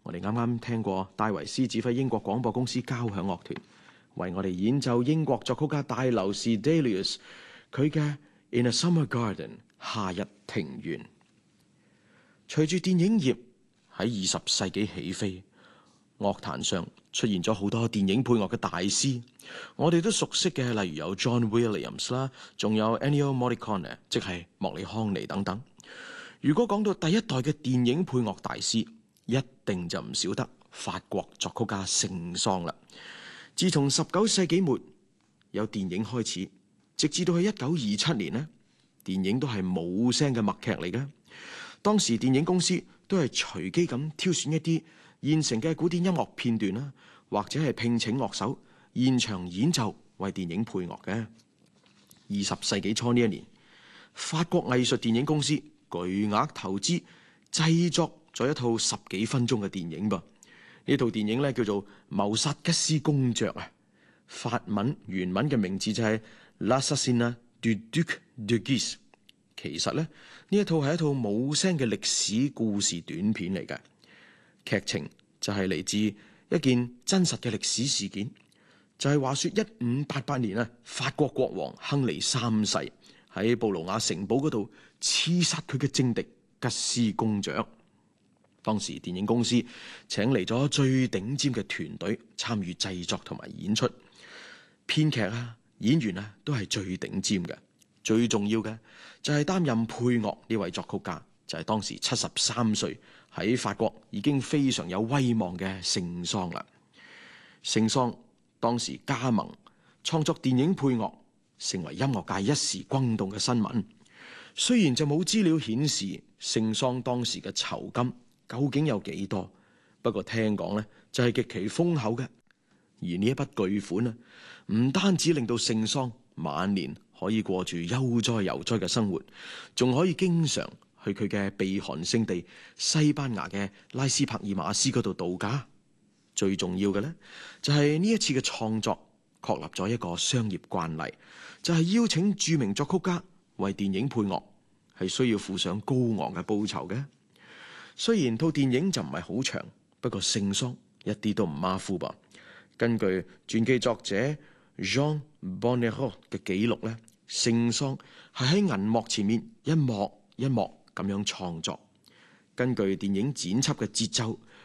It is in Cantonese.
我哋啱啱聽過戴維斯指揮英國廣播公司交響樂團為我哋演奏英國作曲家戴留士 Delius 佢嘅《In a Summer Garden》夏日庭園。隨住電影業喺20世紀起飛，樂壇上出現咗好多電影配樂嘅大師，我哋都熟悉嘅，例如有 John Williams 啦，仲有 Ennio Morricone， 即係莫里康尼等等。如果講到第一代嘅電影配樂大師，一定就唔少得法國作曲家聖桑啦。自從19世紀末有電影開始，直至到去1927年呢，電影都係冇聲嘅默劇嚟嘅。當時電影公司都係隨機咁挑選一啲現成嘅古典音樂片段啦，或者係聘請樂手現場演奏為電影配樂嘅。20世紀初呢一年，法國藝術電影公司巨額投資製作咗一套10幾分鐘嘅電影噃。呢套電影咧叫做《謀殺吉斯公爵》啊，法文原文嘅名字就係 L'assassinat du Duc de Guise。其實咧呢一套係一套冇聲嘅歷史故事短片嚟嘅，劇情就係嚟自一件真實嘅歷史事件，就係話說1588年啊，法國國王亨利3世喺布魯亞城堡嗰度刺殺佢嘅政敵吉斯公爵。當時電影公司請嚟咗最頂尖嘅團隊參與製作同埋演出，編劇啊、演員啊都係最頂尖嘅。最重要嘅就係擔任配樂呢位作曲家，就係當時73歲喺法國已經非常有威望嘅聖桑啦。聖桑當時加盟創作電影配樂，成為音樂界一時轟動嘅新聞。雖然就冇資料顯示聖桑當時嘅酬金究竟有幾多，不過聽講呢就係極其豐厚嘅。而呢一筆巨款啊，唔單止令到聖桑晚年可以過住悠哉游哉嘅生活，仲可以經常去佢嘅避寒勝地西班牙嘅拉斯帕爾馬斯嗰度度假。最重要嘅呢，就係呢一次嘅創作確立咗一個商業慣例，就係邀請著名作曲家為電影配樂，係需要付上高昂嘅報酬嘅。雖然套電影就唔係好長，不過聖桑一啲都唔馬虎噃。根據傳記作者 Jean Bonnereau 嘅記錄咧，聖桑係喺銀幕前面一幕一幕咁樣創作，根據電影剪輯嘅節奏